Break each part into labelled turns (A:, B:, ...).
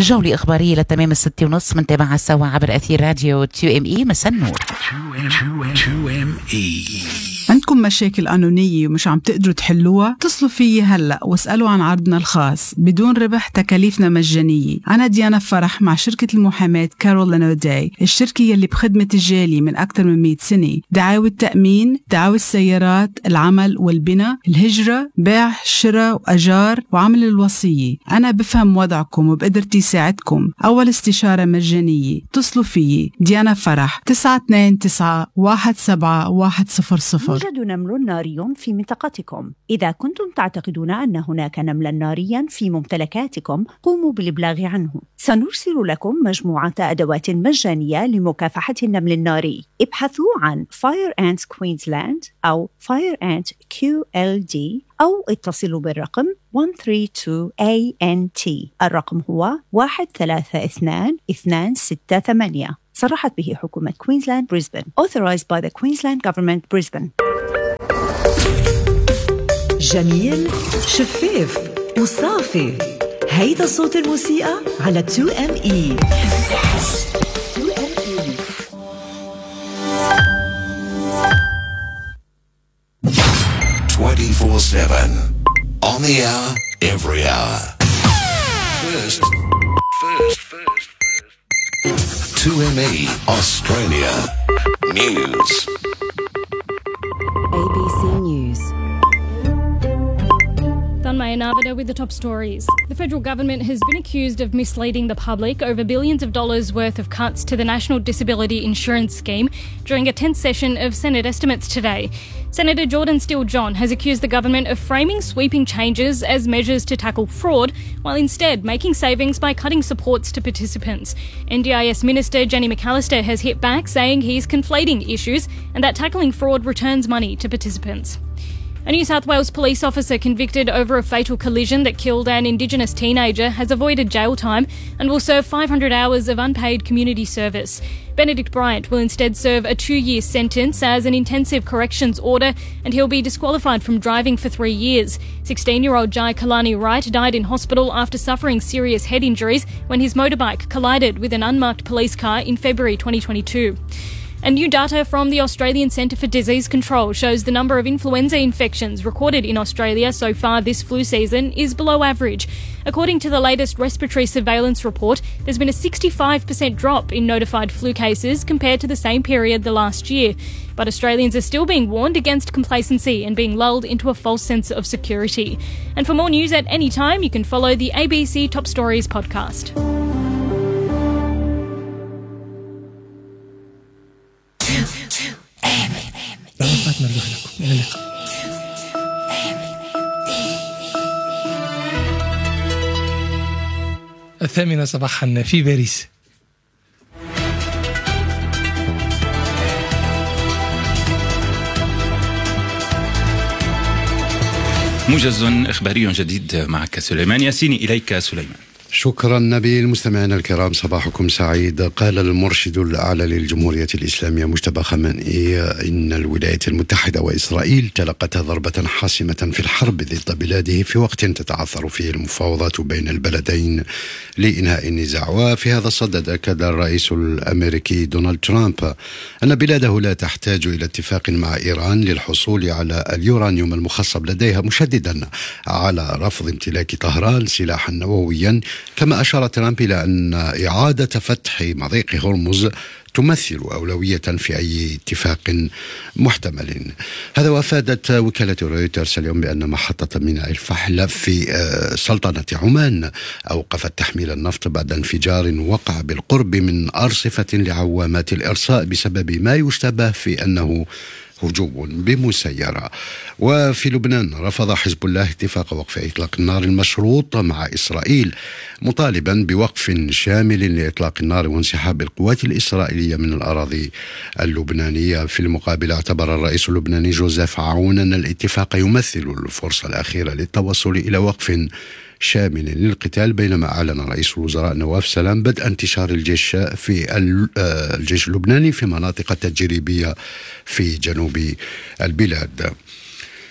A: جولة إخبارية لتمام 6:30 منتابعة سوا عبر أثير راديو 2ME. مساء النور.
B: 2ME.
C: عندكم مشاكل قانونية ومش عم تقدروا تحلوها؟ اتصلوا فيي هلأ واسألوا عن عرضنا الخاص بدون ربح، تكاليفنا مجانية. أنا ديانا فرح مع شركة المحاماة كارول أوداي، الشركة يلي بخدمة الجالي من أكثر من 100 سنة. دعاوى التأمين، دعاوى السيارات، العمل والبناء، الهجرة، بيع، شراء وأجار، وعمل الوصية. أنا بفهم وضعكم وبقدرتي ساعدكم. أول استشارة مجانية. اتصلوا فيي ديانا فرح 929-17-100.
D: يوجد نمل ناري في منطقتكم. إذا كنتم تعتقدون أن هناك نملا ناريا في ممتلكاتكم، قوموا بالإبلاغ عنه. سنرسل لكم مجموعة أدوات مجانية لمكافحة النمل الناري. ابحثوا عن Fire Ant Queensland أو Fire Ant QLD أو اتصلوا بالرقم 132ANT. الرقم هو 132-268. صرحت به حكومة كوينزلاند بريسبن. Authorized by the Queensland Government Brisbane.
E: جميل، شفاف وصافي. هيدا صوت الموسيقى على 2ME.
B: 24/7 on the hour, every hour. First. 2ME Australia News.
E: ABC News.
F: Dunmay Navida with the top stories. The federal government has been accused of misleading the public over billions of dollars worth of cuts to the National Disability Insurance Scheme during a 10th session of Senate estimates today. Senator Jordan Steele-John has accused the government of framing sweeping changes as measures to tackle fraud, while instead making savings by cutting supports to participants. NDIS Minister Jenny McAllister has hit back, saying he's conflating issues and that tackling fraud returns money to participants. A New South Wales police officer convicted over a fatal collision that killed an Indigenous teenager has avoided jail time and will serve 500 hours of unpaid community service. Benedict Bryant will instead serve a 2-year sentence as an intensive corrections order, and he'll be disqualified from driving for 3 years. 16-year-old Jai Kalani Wright died in hospital after suffering serious head injuries when his motorbike collided with an unmarked police car in February 2022. And new data from the Australian Centre for Disease Control shows the number of influenza infections recorded in Australia so far this flu season is below average. According to the latest respiratory surveillance report, there's been a 65% drop in notified flu cases compared to the same period the last year. But Australians are still being warned against complacency and being lulled into a false sense of security. And for more news at any time, you can follow the ABC Top Stories podcast.
G: نرجع لكم إلى اللقاء. الثامنة صباحا في باريس.
H: موجز إخباري جديد معك سليمان ياسيني. إليك سليمان.
I: شكرا نبيل. مستمعينا الكرام صباحكم سعيد. قال المرشد الأعلى للجمهورية الإسلامية مجتبى خامنئي إن الولايات المتحدة وإسرائيل تلقتا ضربة حاسمة في الحرب ضد بلاده في وقت تتعثر فيه المفاوضات بين البلدين لإنهاء النزاع. وفي هذا الصدد أكد الرئيس الأمريكي دونالد ترامب أن بلاده لا تحتاج إلى اتفاق مع إيران للحصول على اليورانيوم المخصب لديها، مشددا على رفض امتلاك طهران سلاحا نوويا. كما أشار ترامب إلى أن إعادة فتح مضيق هرمز تمثل أولوية في أي اتفاق محتمل. هذا وأفادت وكالة رويترز اليوم بأن محطة ميناء الفحل في سلطنة عمان أوقفت تحميل النفط بعد انفجار وقع بالقرب من أرصفة لعوامات الإرصاء بسبب ما يشتبه في أنه هجوم بمسيرة. وفي لبنان رفض حزب الله اتفاق وقف إطلاق النار المشروط مع إسرائيل، مطالبا بوقف شامل لإطلاق النار وانسحاب القوات الإسرائيلية من الأراضي اللبنانية. في المقابل اعتبر الرئيس اللبناني جوزيف عون أن الاتفاق يمثل الفرصة الأخيرة للتوصل إلى وقف شامل للقتال، بينما أعلن رئيس الوزراء نواف سلام بدء انتشار الجيش الجيش اللبناني في مناطق تجريبية في جنوب البلاد.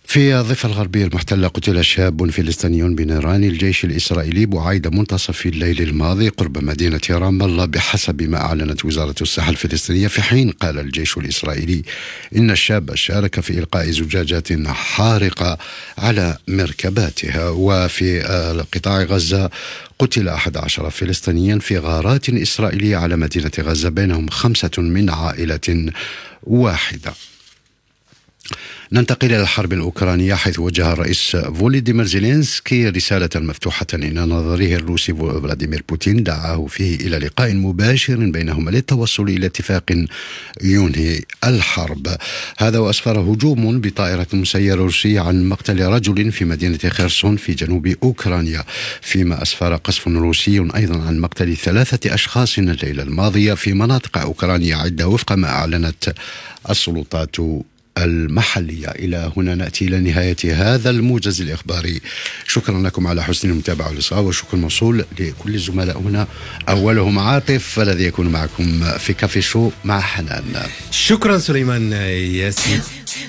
I: في الضفة الغربية المحتلة قتل شاب فلسطيني بنيران الجيش الإسرائيلي بعيد منتصف الليل الماضي قرب مدينة رام الله بحسب ما أعلنت وزارة الصحة الفلسطينية، في حين قال الجيش الإسرائيلي إن الشاب شارك في إلقاء زجاجات حارقة على مركباتها. وفي قطاع غزة قتل 11 فلسطينيا في غارات إسرائيلية على مدينة غزة، بينهم 5 من عائلة واحدة. ننتقل إلى الحرب الأوكرانية، حيث وجه الرئيس فولوديمير زيلينسكي رسالة مفتوحة إلى نظيره الروسي فلاديمير بوتين دعاه فيه إلى لقاء مباشر بينهما للتوصل إلى اتفاق ينهي الحرب. هذا وأسفر هجوم بطائرة مسيرة روسية عن مقتل رجل في مدينة خيرسون في جنوب أوكرانيا، فيما أسفر قصف روسي أيضا عن مقتل 3 أشخاص الليلة الماضية في مناطق أوكرانيا عدة وفق ما أعلنت السلطات المحلية. إلى هنا نأتي إلى نهاية هذا الموجز الإخباري. شكرا لكم على حسن المتابعة والإصغاء، وشكر موصول لكل الزملاء هنا، أولهم عاطف الذي يكون معكم في كافي شو مع حنان.
J: شكرا سليمان ياسين.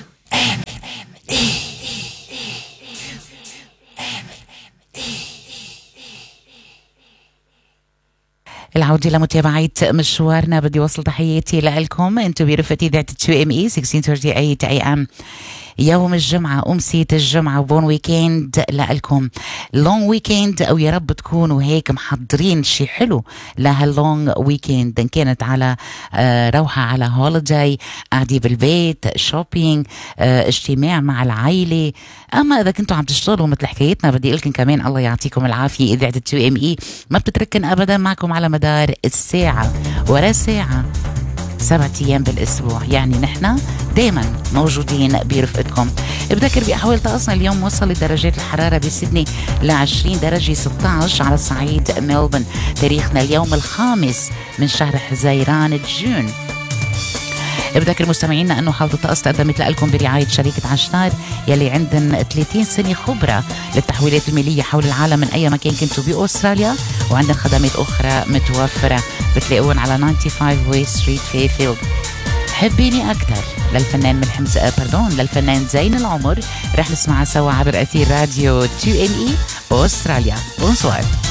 A: العودة لمتابعة مشوارنا. بدي وصل تحياتي لكم انتم برفقة إذاعة 2ME 1638 AM يوم الجمعة، أمسية الجمعة، وبون ويكند لألكم، لونج ويكند، أو يا رب تكونوا هيك محضرين شي حلو لهاللونج ويكند، إن كانت على روحة على هوليداي، قاعدين بالبيت، شوبينج، اجتماع مع العائلة. أما إذا كنتوا عم تشتغلوا مثل حكايتنا، بدي أقولكم كمان الله يعطيكم العافية. إذاعة 2ME ما بتتركن أبدا معكم على مدار الساعة ورا ساعة، 7 أيام بالأسبوع، يعني نحن دايما موجودين برفقتكم. بذكر بأحوال طقسنا اليوم وصلت درجات الحرارة بسيدني ل20 درجة 16 على صعيد ملبون. تاريخنا اليوم 5 من شهر حزيران جون. بذكر مستمعينا أنه حوض الطقس تقدمت لكم برعاية شركة عشتار يلي عندن 30 سنة خبرة للتحويلات المالية حول العالم من أي مكان كنتوا بأستراليا، وعندن خدمات أخرى متوفرة بتلاقون على 95 وي ستريت فيفيلد. حبيني أكتر للفنان زين العمر رح نسمعها سوا عبر أثير راديو 2ME أستراليا. بونسوار.